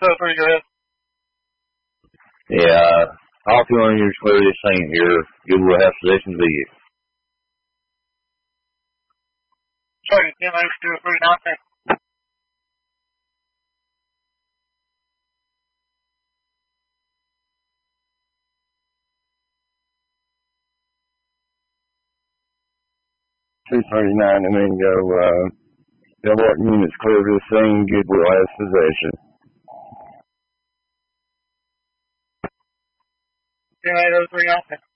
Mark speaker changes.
Speaker 1: pretty good.
Speaker 2: Yeah, all 200 years clear this thing here. Goodwill House possession to you.
Speaker 1: Sorry, 10-239.
Speaker 3: 239 a minute ago, Delaware units clear this thing, Goodwill has possession.
Speaker 1: 10-803.